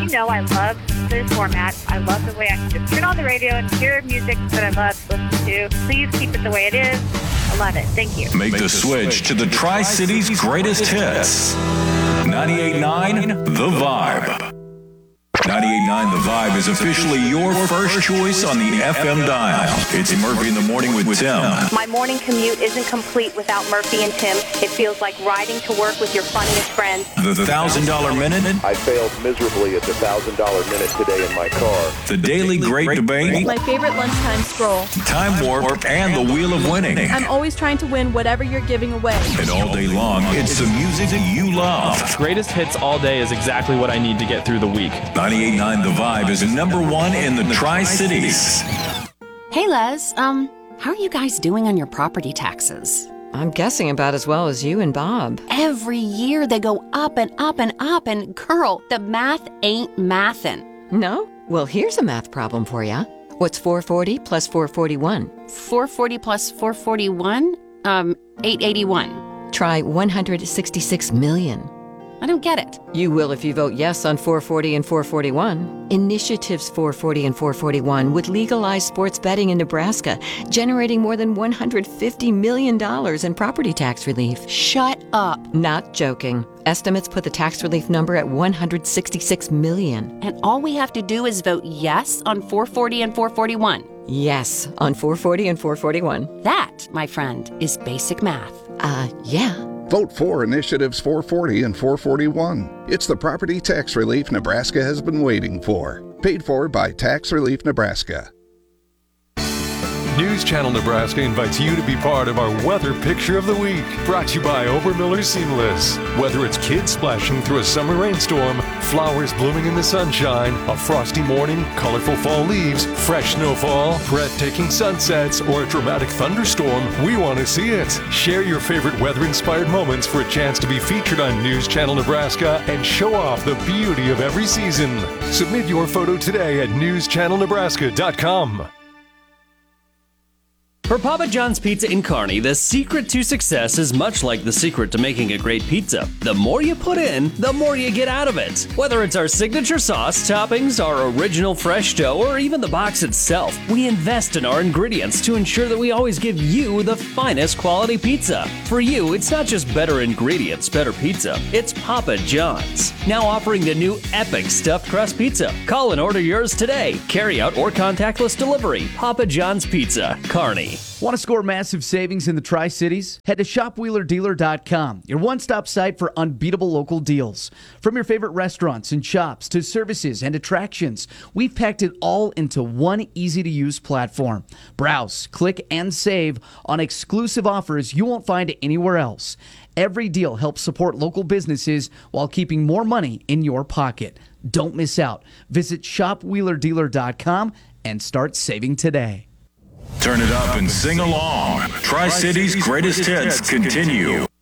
you know I love this format. I love the way I can just turn on the radio and hear music that I love to listen to. Please keep it the way it is. I love it. Thank you. Make the switch to the Tri-Cities greatest hits. 98.9 The Vibe. 98.9 The Vibe is officially your first choice on the FM dial. It's Murphy in the Morning with Tim. My morning commute isn't complete without Murphy and Tim. It feels like riding to work with your funniest friends. The $1,000 Minute. I failed miserably at the $1,000 Minute today in my car. The Daily Great Debate. My favorite lunchtime scroll. Time Warp and the Wheel of Winning. I'm always trying to win whatever you're giving away. And all day long, it's the music you love. Greatest hits all day is exactly what I need to get through the week. 98.9 The Vibe is number one in the Tri-Cities. Hey, Les. How are you guys doing on your property taxes? I'm guessing about as well as you and Bob. Every year they go up and up and up, and girl, the math ain't mathin'. No? Well, here's a math problem for you. What's 440 plus 441? 440 plus 441? 881. Try 166 million. I don't get it. You will if you vote yes on 440 and 441. Initiatives 440 and 441 would legalize sports betting in Nebraska, generating more than $150 million in property tax relief. Shut up. Not joking. Estimates put the tax relief number at $166 million. And all we have to do is vote yes on 440 and 441. Yes, on 440 and 441. That, my friend, is basic math. Yeah. Vote for Initiatives 440 and 441. It's the property tax relief Nebraska has been waiting for. Paid for by Tax Relief Nebraska. News Channel Nebraska invites you to be part of our Weather Picture of the Week, brought to you by Obermiller Seamless. Whether it's kids splashing through a summer rainstorm, flowers blooming in the sunshine, a frosty morning, colorful fall leaves, fresh snowfall, breathtaking sunsets, or a dramatic thunderstorm, we want to see it. Share your favorite weather-inspired moments for a chance to be featured on News Channel Nebraska and show off the beauty of every season. Submit your photo today at newschannelnebraska.com. For Papa John's Pizza in Kearney, the secret to success is much like the secret to making a great pizza. The more you put in, the more you get out of it. Whether it's our signature sauce, toppings, our original fresh dough, or even the box itself, we invest in our ingredients to ensure that we always give you the finest quality pizza. For you, it's not just better ingredients, better pizza. It's Papa John's. Now offering the new Epic Stuffed Crust Pizza. Call and order yours today. Carry out or contactless delivery. Papa John's Pizza, Kearney. Want to score massive savings in the Tri-Cities? Head to shopwheelerdealer.com, your one-stop site for unbeatable local deals. From your favorite restaurants and shops to services and attractions, we've packed it all into one easy-to-use platform. Browse, click, and save on exclusive offers you won't find anywhere else. Every deal helps support local businesses while keeping more money in your pocket. Don't miss out. Visit shopwheelerdealer.com and start saving today. Turn it up and sing along. Tri-Cities greatest hits continue.